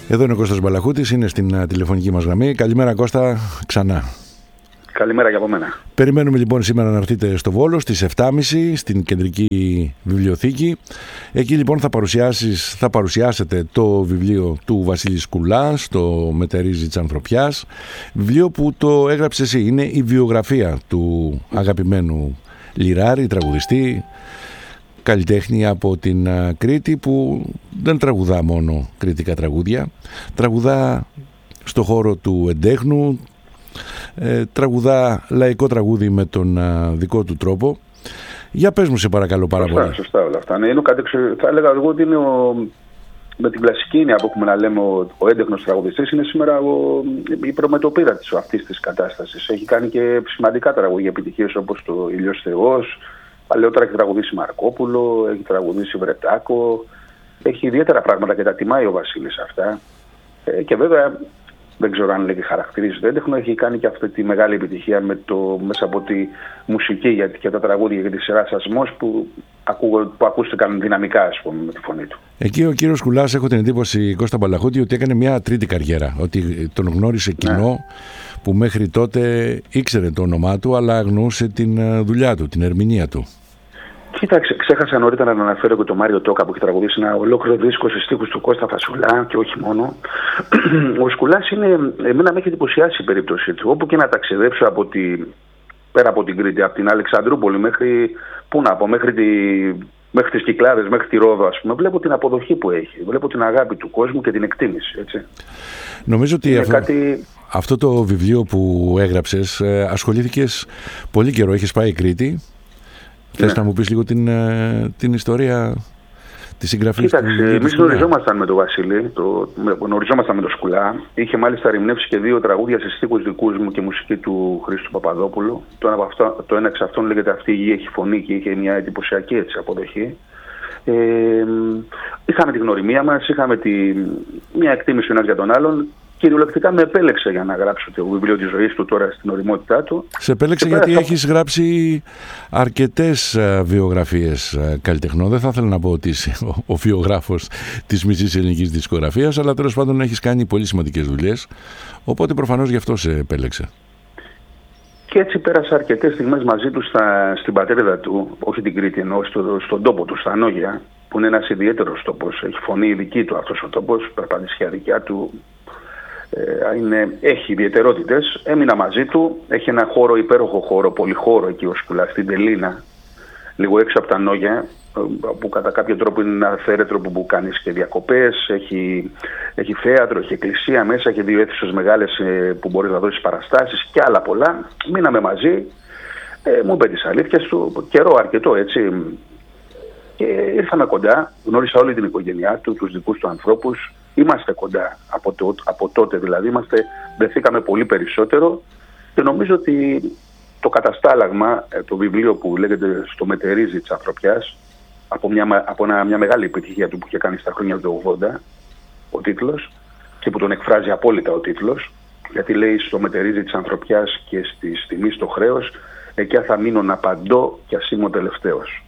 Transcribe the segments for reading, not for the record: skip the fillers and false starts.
Εδώ είναι ο Κώστας Μπαλαχούτης, είναι στην τηλεφωνική μας γραμμή. Καλημέρα Κώστα, ξανά. Καλημέρα και από μένα. Περιμένουμε λοιπόν σήμερα να έρθετε στο Βόλο στις 7.30 στην Κεντρική Βιβλιοθήκη. Εκεί λοιπόν θα παρουσιάσετε το βιβλίο του Βασίλη Σκουλά, στο Μετερίζει της Ανθρωπιάς. Βιβλίο που το έγραψε εσύ, είναι η βιογραφία του αγαπημένου λιράρη, τραγουδιστή, καλλιτέχνη από την Κρήτη, που δεν τραγουδά μόνο κριτικά τραγούδια, τραγουδά στο χώρο του εντέχνου, τραγουδά λαϊκό τραγούδι με τον δικό του τρόπο. Για πες μου σε παρακαλώ πάρα πολύ. Σωστά όλα αυτά. Είναι θα έλεγα εγώ ότι είναι με την κλασική έννοια που έχουμε να λέμε ο έντεχνος τραγουδιστής, είναι σήμερα η προμετωπίδα αυτής της κατάστασης. Έχει κάνει και σημαντικά τραγούδια επιτυχίες όπως το Ήλιος Θεός. Παλαιότερα έχει τραγουδήσει Μαρκόπουλο, έχει τραγουδήσει Βρετάκο. Έχει ιδιαίτερα πράγματα και τα τιμάει ο Βασίλης αυτά. Και βέβαια, δεν ξέρω αν λέγει χαρακτηρίζει το έντεχνο, έχει κάνει και αυτή τη μεγάλη επιτυχία μέσα από τη μουσική και τα τραγούδια για τη σειρά Σασμός που ακούστηκαν δυναμικά, ας πούμε, με τη φωνή του. Εκεί ο κύριος Σκουλάς, έχω την εντύπωση, Κώστα Μπαλαχούτη, ότι έκανε μια τρίτη καριέρα. Ότι τον γνώρισε κοινό που μέχρι τότε ήξερε το όνομά του, αλλά αγνοούσε την δουλειά του, την ερμηνεία του. Κοίταξε, ξέχασα νωρίτερα να αναφέρω και τον Μάριο Τόκα που έχει τραγουδήσει ένα ολόκληρο δίσκο σε στίχους του Κώστα Φασουλά και όχι μόνο. Ο Σκουλάς εμένα με έχει εντυπωσιάσει η περίπτωση του. Όπου και να ταξιδέψω πέρα από την Κρήτη, από την Αλεξανδρούπολη μέχρι τις Κυκλάδες, μέχρι τη Ρόδο, ας πούμε, βλέπω την αποδοχή που έχει. Βλέπω την αγάπη του κόσμου και την εκτίμηση. Έτσι. Νομίζω ότι αυτό το βιβλίο που έγραψες, ασχολήθηκες πολύ καιρό, έχεις πάει Κρήτη. Θες να μου πεις λίγο την ιστορία της συγγραφής? Κοίταξε, εμείς γνωριζόμασταν με τον Βασίλη, γνωριζόμασταν με τον Σκουλά. Είχε μάλιστα ερμηνεύσει και 2 τραγούδια σε στίχους δικούς μου και μουσική του Χρήστου Παπαδόπουλου. Το ένα εξ αυτών λέγεται «Αυτή η γη έχει φωνή» και είχε μια εντυπωσιακή αποδοχή. Είχαμε τη γνωριμία μας, είχαμε μια εκτίμηση ο ένας για τον άλλον. Κυριολεκτικά με επέλεξε για να γράψω το βιβλίο της ζωής του τώρα στην ωριμότητά του. Σε επέλεξε γιατί έχεις γράψει αρκετές βιογραφίες καλλιτεχνών. Δεν θα ήθελα να πω ότι είσαι ο βιογράφος της μισής ελληνικής δισκογραφίας, αλλά τέλος πάντων έχεις κάνει πολύ σημαντικές δουλειές, οπότε προφανώς γι' αυτό σε επέλεξε. Και έτσι πέρασα αρκετές στιγμές μαζί του στην πατρίδα του, όχι την Κρήτη, ενώ στον τόπο του, στα Νόγια, που είναι ένας ιδιαίτερος τόπος. Έχει φωνή δική του αυτός ο τόπος, περπατησιά δικιά του. Έχει ιδιαιτερότητες. Έμεινα μαζί του. Έχει ένα υπέροχο χώρο, πολυχώρο εκεί ο Σκουλάς, στην Τελίνα, λίγο έξω από τα Νόγια, που κατά κάποιο τρόπο είναι ένα θέρετρο που κάνεις και διακοπές. Έχει θέατρο, έχει εκκλησία μέσα, έχει 2 αίθουσες μεγάλες που μπορείς να δώσεις παραστάσεις και άλλα πολλά. Μείναμε μαζί. Μου είπε τις αλήθειες του, καιρό αρκετό έτσι. Και ήρθαμε κοντά, γνώρισα όλη την οικογένειά του, τους δικούς του ανθρώπους. Είμαστε κοντά από τότε, δηλαδή δεθήκαμε πολύ περισσότερο και νομίζω ότι το καταστάλαγμα, το βιβλίο που λέγεται «Στο Μετερίζει της Ανθρωπιάς», από μια μεγάλη επιτυχία του που είχε κάνει στα χρόνια του 80, ο τίτλος, και που τον εκφράζει απόλυτα ο τίτλος, γιατί λέει «Στο Μετερίζει της Ανθρωπιάς και στη τιμή στο χρέος, εκεί θα μείνω να απαντώ κι ας είμαι ο τελευταίος».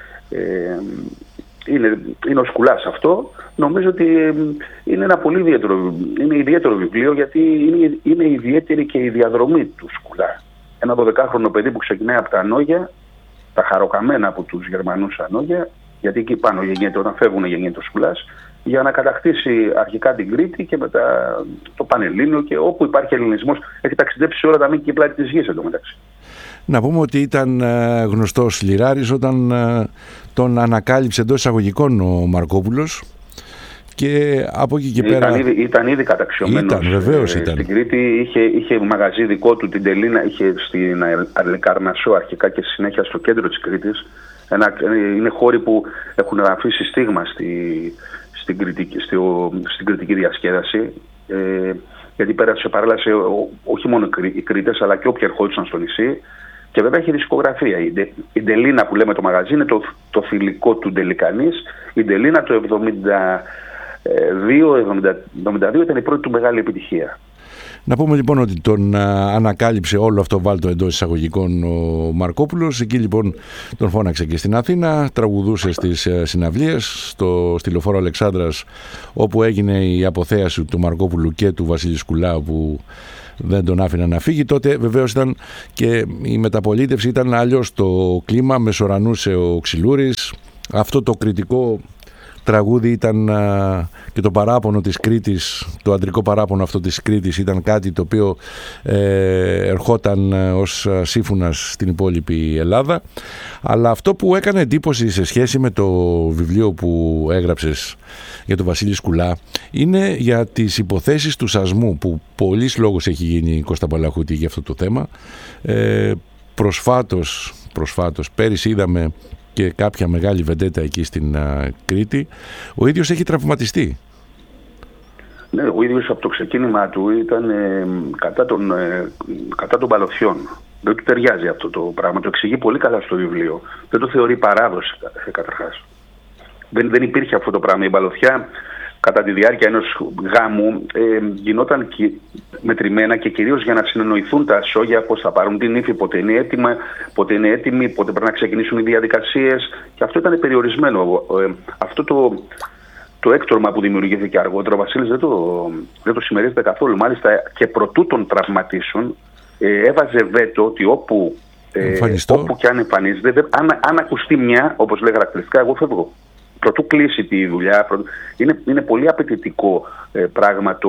Είναι ο Σκουλάς αυτό. Νομίζω ότι είναι ένα πολύ ιδιαίτερο βιβλίο, γιατί είναι ιδιαίτερη και η διαδρομή του Σκουλά. Ένα 12χρονο παιδί που ξεκινάει από τα Νόγια, τα χαροκαμένα από τους Γερμανούς Ανόγια, γιατί εκεί πάνω όταν φεύγουν γεννιέται ο Σκουλάς, για να κατακτήσει αρχικά την Κρήτη και μετά το Πανελλήνιο, και όπου υπάρχει ελληνισμός έχει ταξιδέψει σε όλα τα μήκη και πλάτη της γης εντωμεταξύ. Να πούμε ότι ήταν γνωστός λιράρης όταν τον ανακάλυψε εντός εισαγωγικών ο Μαρκόπουλος, και από εκεί και πέρα ήταν ήδη καταξιωμένος. Βεβαίως στην Κρήτη. Είχε μαγαζί δικό του, την Τελίνα, είχε στην Αλεκαρνασσό αρχικά και συνέχεια στο κέντρο της Κρήτης. Είναι χώροι που έχουν αφήσει στίγμα στην κρητική διασκέδαση, γιατί παρέλασε όχι μόνο οι Κρήτες αλλά και όποιοι ερχόντουσαν στο νησί. Και βέβαια έχει δισκογραφία. Η Τελίνα που λέμε το μαγαζί είναι το θηλυκό του Ντελικανής. Η Τελίνα το 72 ήταν η πρώτη του μεγάλη επιτυχία. Να πούμε λοιπόν ότι τον ανακάλυψε όλο αυτό, βάλτο εντός εισαγωγικών, ο Μαρκόπουλος. Εκεί λοιπόν τον φώναξε και στην Αθήνα, τραγουδούσε στις συναυλίες, στη Λεωφόρο Αλεξάνδρας, όπου έγινε η αποθέαση του Μαρκόπουλου και του Βασίλη Σκουλά, που δεν τον άφηναν να φύγει. Τότε βεβαίως ήταν και η μεταπολίτευση, ήταν αλλιώς το κλίμα, μεσορανούσε ο Ξυλούρης. Αυτό το κριτικό τραγούδι ήταν και το παράπονο της Κρήτης, το αντρικό παράπονο αυτό της Κρήτης, ήταν κάτι το οποίο ερχόταν ως σύμφωνας στην υπόλοιπη Ελλάδα. Αλλά αυτό που έκανε εντύπωση σε σχέση με το βιβλίο που έγραψες για τον Βασίλη Σκουλά είναι για τις υποθέσεις του σασμού, που πολλής λόγος έχει γίνει, Κώστα Παλαχούτη, για αυτό το θέμα. Προσφάτως, πέρυσι είδαμε και κάποια μεγάλη βεντέτα εκεί στην Κρήτη. Ο ίδιος έχει τραυματιστεί. Ναι, ο ίδιος από το ξεκίνημα του ήταν κατά των παλωθιών. Δεν του ταιριάζει αυτό το πράγμα. Το εξηγεί πολύ καλά στο βιβλίο. Δεν το θεωρεί παράδοση καταρχάς. Δεν υπήρχε αυτό το πράγμα. Η παλωθιά κατά τη διάρκεια ενός γάμου γινόταν μετρημένα, και κυρίως για να συνεννοηθούν τα σόγια πώς θα πάρουν την ύφη, πότε είναι έτοιμη, πότε πρέπει να ξεκινήσουν οι διαδικασίες, και αυτό ήταν περιορισμένο. Αυτό το έκτορμα που δημιουργήθηκε αργότερα, ο Βασίλης δεν το συμμερίζεται καθόλου. Μάλιστα, και προτού τον τραυματίσουν, έβαζε βέτο ότι όπου και αν εμφανίζεται, αν ακουστεί μια, όπως λέει χαρακτηριστικά, εγώ φεύγω. Προτού κλείσει τη δουλειά. Είναι πολύ απαιτητικό πράγμα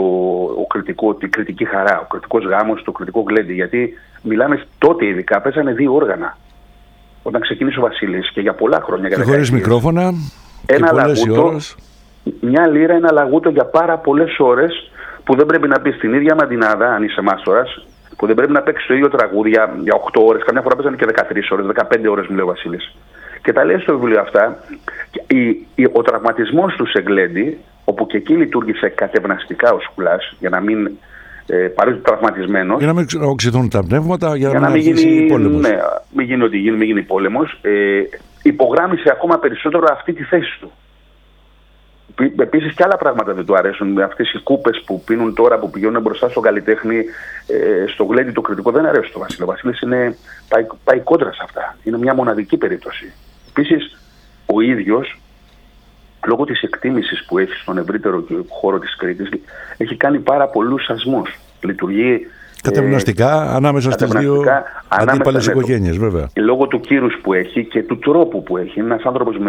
η κριτική χαρά, ο κριτικός γάμος, το κριτικό γλέντι. Γιατί μιλάμε τότε, ειδικά παίζανε 2 όργανα. Όταν ξεκίνησε ο Βασίλης, και για πολλά χρόνια. Και χωρίς μικρόφωνα, ένα λαγούτο, μια λύρα, ένα λαγούτο για πάρα πολλές ώρες, που δεν πρέπει να πει στην ίδια μαντινάδα, αν είσαι μάστορας, που δεν πρέπει να παίξει το ίδιο τραγούδι για 8 ώρες. Καμιά φορά παίζανε και 13 ώρες, 15 ώρες, μου λέει ο Βασίλης. Και τα λέει στο βιβλίο αυτά. Ο τραυματισμός του σε γλέντι, όπου και εκεί λειτουργήσε κατευναστικά ο Σκουλάς, για να μην παρέχει τραυματισμένος. Για να μην οξυθούν τα πνεύματα, για να μην γίνει πόλεμος. Ναι, μην γίνει πόλεμος. Υπογράμμισε ακόμα περισσότερο αυτή τη θέση του. Επίσης και άλλα πράγματα δεν του αρέσουν. Αυτές οι κούπες που πίνουν τώρα, που πηγαίνουν μπροστά στον καλλιτέχνη, στο γλέντι το κριτικό, δεν αρέσει στο Βασίλη. Ο Βασίλης πάει κόντρα σε αυτά. Είναι μια μοναδική περίπτωση. Επίσης, ο ίδιος, λόγω της εκτίμησης που έχει στον ευρύτερο χώρο της Κρήτης, έχει κάνει πάρα πολλούς σασμούς. Λειτουργεί κατευναστικά ανάμεσα στις δύο αντίπαλες οικογένειες, βέβαια. Λόγω του κύρους που έχει και του τρόπου που έχει. Είναι ένας άνθρωπος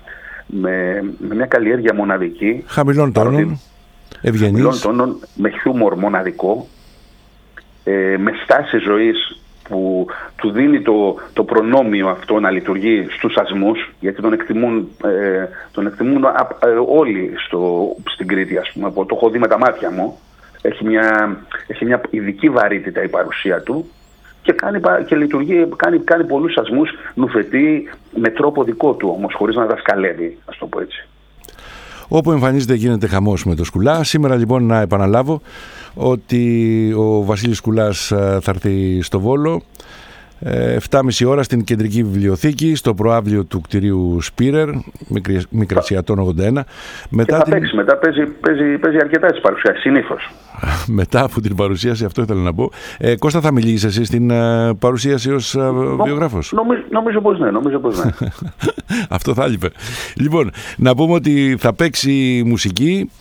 με μια καλλιέργεια μοναδική. Χαμηλών τόνων, ευγενής. Με χιούμορ μοναδικό, με στάση ζωής που του δίνει το προνόμιο αυτό να λειτουργεί στους σασμούς, γιατί τον εκτιμούν όλοι στην Κρήτη, ας πούμε. Το έχω δει με τα μάτια μου. Έχει μια ειδική βαρύτητα η παρουσία του, και λειτουργεί, κάνει πολλούς σασμούς, νουφετεί με τρόπο δικό του όμως, χωρίς να δασκαλεύει, ας το πω έτσι. Όπου εμφανίζεται γίνεται χαμός με το Σκουλά. Σήμερα λοιπόν να επαναλάβω ότι ο Βασίλης Σκουλάς θα έρθει στο Βόλο 7.30 ώρα στην Κεντρική Βιβλιοθήκη, στο προαύλιο του κτηρίου Σπίρερ, Μικρασιατών 81. Μετά παίζει αρκετά στις παρουσιάσεις, συνήθως. Μετά από την παρουσίαση, αυτό ήθελα να πω. Κώστα, θα μιλήσεις εσύ στην παρουσίαση ως βιογράφος? Νομίζω πως ναι. Αυτό θα έλειπε. Λοιπόν, να πούμε ότι θα παίξει μουσική.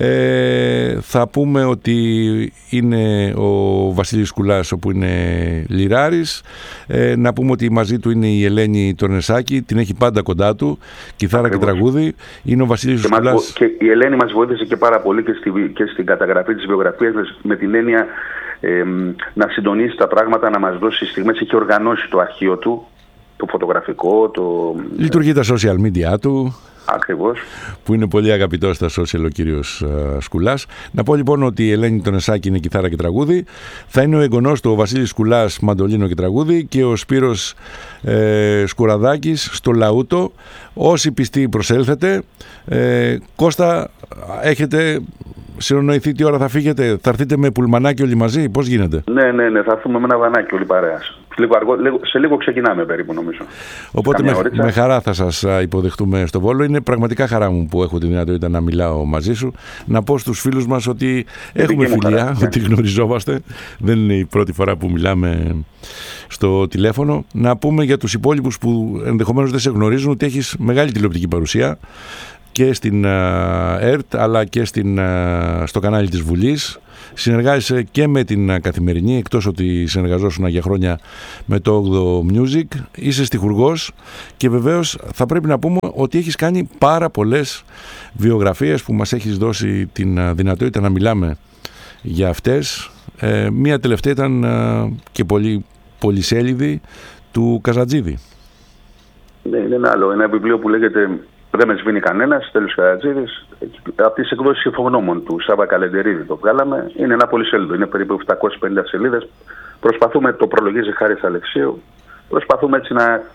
Θα πούμε ότι είναι ο Βασίλης Σκουλάς, όπου είναι λιράρης. Να πούμε ότι μαζί του είναι η Ελένη Τονεσάκη, την έχει πάντα κοντά του, κιθάρα και τραγούδι. Είναι ο Βασίλης Σκουλάς. Και η Ελένη μας βοήθησε και πάρα πολύ και στην καταγραφή της βιογραφίας, με την έννοια να συντονίσει τα πράγματα, να μας δώσει στιγμές. Έχει οργανώσει το αρχείο του, το φωτογραφικό. Λειτουργεί τα social media του. Ακριβώς. Που είναι πολύ αγαπητός στα social ο κύριος Σκουλάς. Να πω λοιπόν ότι η Ελένη Τονεσάκη είναι κιθάρα και τραγούδι. Θα είναι ο εγγονός του ο Βασίλης Σκουλάς, μαντολίνο και τραγούδι, και ο Σπύρος Σκουραδάκης στο λαούτο. Όσοι πιστοί προσέλθετε. Κώστα, έχετε συνονοηθεί τι ώρα θα φύγετε? Θα έρθετε με πουλμανάκι όλοι μαζί? Πώς γίνεται? Ναι, θα έρθουμε με ένα βανάκι όλοι παρέα. Σε λίγο ξεκινάμε περίπου, νομίζω. Οπότε με χαρά θα σας υποδεχτούμε στο Βόλο. Είναι πραγματικά χαρά μου που έχω τη δυνατότητα να μιλάω μαζί σου. Να πω στους φίλους μας ότι έχουμε φιλία, ότι γνωριζόμαστε. Δεν είναι η πρώτη φορά που μιλάμε στο τηλέφωνο. Να πούμε για τους υπόλοιπους που ενδεχομένως δεν σε γνωρίζουν ότι έχεις μεγάλη τηλεοπτική παρουσία και στην ΕΡΤ αλλά και στο κανάλι της Βουλής. Συνεργάζεσαι και με την Καθημερινή, εκτός ότι συνεργαζόσουν για χρόνια με το 8 Music. Είσαι στιχουργός και βεβαίως θα πρέπει να πούμε ότι έχεις κάνει πάρα πολλές βιογραφίες που μας έχεις δώσει την δυνατότητα να μιλάμε για αυτές. Μία τελευταία ήταν και πολύ πολυσέλιδη του Καζατζίδη. Ναι, είναι ένα άλλο. Ένα βιβλίο που λέγεται «Δεν με σβήνει κανένας», Τέλειος Καζατζίδης, από τις εκδόσεις Υφογνώμων του Σάβα Καλεντερίδη το βγάλαμε. Είναι ένα πολυσέλιδο, είναι περίπου 750 σελίδες. Προσπαθούμε, το προλογίζει Χάρης Αλεξίου, προσπαθούμε έτσι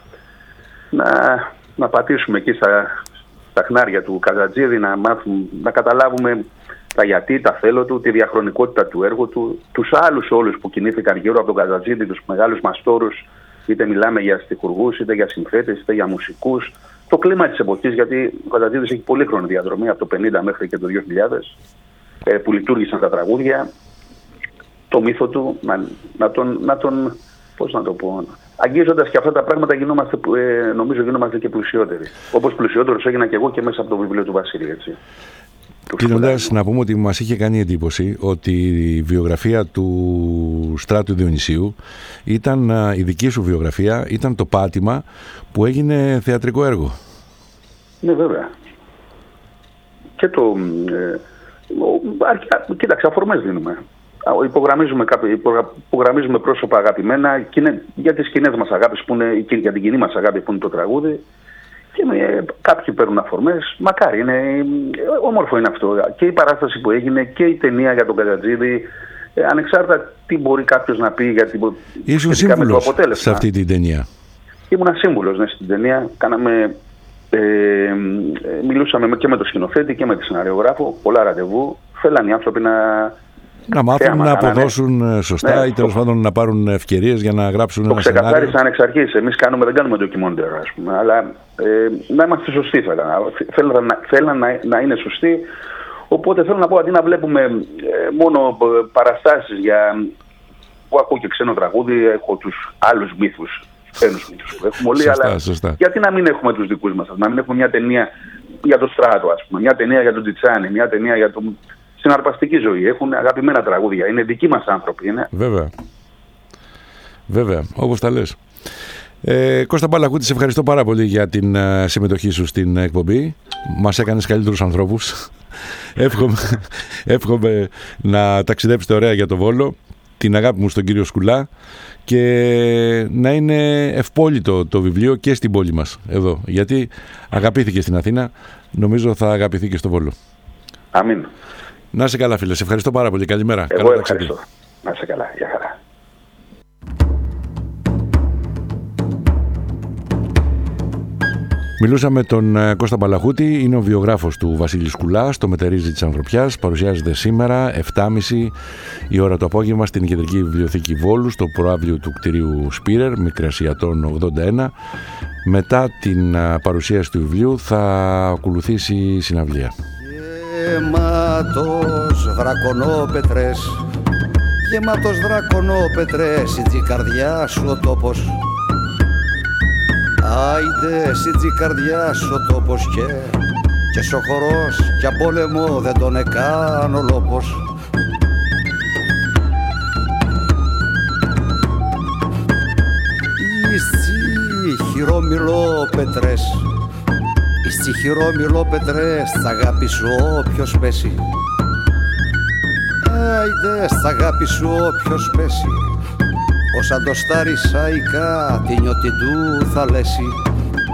να πατήσουμε εκεί στα χνάρια του Καζατζίδη, να μάθουμε, να καταλάβουμε τα γιατί, τα θέλω του, τη διαχρονικότητα του έργου του, τους άλλους όλους που κινήθηκαν γύρω από τον Καζατζίδη, τους μεγάλους μαστόρους, είτε μιλάμε για στιχουργούς, είτε για συνθέτες, είτε για μουσικούς. Το κλίμα της εποχής, γιατί ο Καζατζίδης έχει πολύχρονη διαδρομή από το 50 μέχρι και το 2000, που λειτουργήσαν τα τραγούδια, το μύθο του, πώς να το πω, αγγίζοντας και αυτά τα πράγματα νομίζω γινόμαστε και πλουσιότεροι. Όπως πλουσιότερος έγινα και εγώ και μέσα από το βιβλίο του Βασίλη, έτσι. Κλείνοντας, να πούμε ότι μας είχε κάνει εντύπωση ότι η βιογραφία του Στράτου Διονυσίου ήταν, η δική σου βιογραφία ήταν το πάτημα που έγινε θεατρικό έργο. Ναι, βέβαια. Και κοίταξε, αφορμές δίνουμε. Υπογραμμίζουμε πρόσωπα αγαπημένα για τις κοινές μας αγάπης, για την κοινή μας αγάπη που είναι το τραγούδι. Και κάποιοι παίρνουν αφορμές. Μακάρι, όμορφο είναι αυτό. Και η παράσταση που έγινε και η ταινία για τον Καζατζίδη, ανεξάρτητα τι μπορεί κάποιος να πει για την με το αποτέλεσμα. Σε αυτή την ταινία. Ήμουνα σύμβουλος, ναι, στην ταινία. Μιλούσαμε και με τον σκηνοθέτη και με τη σεναριογράφο. Πολλά ραντεβού. Θέλαν οι άνθρωποι να μάθουν να αποδώσουν σωστά, ναι, ή τέλος πάντων να πάρουν ευκαιρίες για να γράψουν ένα σενάριο. Το ξεκαθάρισαν εξ αρχής. Εμείς δεν κάνουμε ντοκιμόντερ, ας πούμε, αλλά να είμαστε σωστοί θέλαν να είναι σωστοί. Οπότε θέλω να πω, αντί να βλέπουμε μόνο παραστάσεις που ακούω και ξένο τραγούδι, έχω τους άλλους μύθους, ξένους μύθους που έχουμε όλοι, αλλά γιατί να μην έχουμε τους δικούς μας, να μην έχουμε μια ταινία για το Στράτο, ας πούμε, μια ταινία για τον Τιτσάνι, μια ταινία για τον... συναρπαστική ζωή. Έχουν αγαπημένα τραγούδια. Είναι δικοί μας άνθρωποι. Είναι. Βέβαια, όπως τα λες. Κώστα Μπαλαχούτη, σε ευχαριστώ πάρα πολύ για την συμμετοχή σου στην εκπομπή. Μας έκανες καλύτερους ανθρώπους. Εύχομαι να ταξιδέψετε ωραία για το Βόλο, την αγάπη μου στον κύριο Σκουλά, και να είναι ευπόλυτο το βιβλίο και στην πόλη μας εδώ. Γιατί αγαπήθηκε στην Αθήνα, νομίζω θα αγαπηθεί και στο Βόλο. Αμήν. Να είσαι καλά, φίλε. Σε ευχαριστώ πάρα πολύ. Καλημέρα. Εγώ ευχαριστώ. Να είσαι καλά. Γεια χαρά. Μιλούσα με τον Κώστα Μπαλαχούτη, είναι ο βιογράφος του Βασίλη Σκουλά στο Μετερίζει της Ανθρωπιάς. Παρουσιάζεται σήμερα 7.30 η ώρα το απόγευμα στην Κεντρική Βιβλιοθήκη Βόλου, στο προαύλιο του κτηρίου Σπίρερ, Μικρασιατών 81. Μετά την παρουσίαση του βιβλίου θα ακολουθήσει η συναυλία. Γεμάτος δρακονόπετρες, γεμάτος δρακονόπετρες, η τζικαρδιά σου ο τόπος. Άιντε, η τζικαρδιά σου ο τόπος και σοχωρός, για πόλεμο δεν τον εκάνω λόπος. Εις χειρομυλόπετρες, εις χειρομυλόπετρες, σ' αγάπη σου όποιος πέσει. Άιντε, σ' αγάπη σου όποιος πέσει, ως αν το στάρι σαϊκά τη νιώτη του θα λέσει.